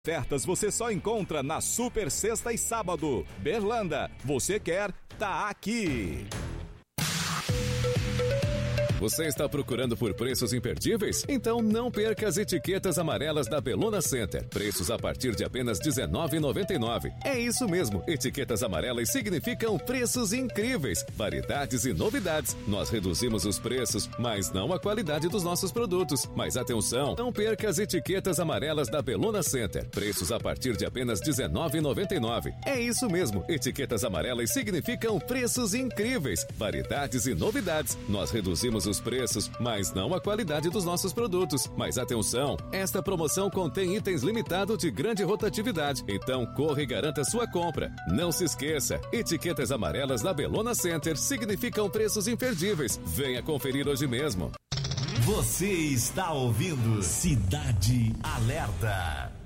Ofertas você só encontra na Super Sexta e Sábado. Berlanda, você quer, tá aqui. Você está procurando por preços imperdíveis? Então não perca as etiquetas amarelas da Bellona Center. Preços a partir de apenas R$19,99. É isso mesmo, etiquetas amarelas significam preços incríveis, variedades e novidades. Nós reduzimos os preços, mas não a qualidade dos nossos produtos. Mas atenção, não perca as etiquetas amarelas da Bellona Center. Preços a partir de apenas R$19,99. É isso mesmo, etiquetas amarelas significam preços incríveis, variedades e novidades. Nós reduzimos os preços, mas não a qualidade dos nossos produtos. Mas atenção, esta promoção contém itens limitados de grande rotatividade. Então corra e garanta sua compra. Não se esqueça, etiquetas amarelas da Bellona Center significam preços imperdíveis. Venha conferir hoje mesmo. Você está ouvindo Cidade Alerta.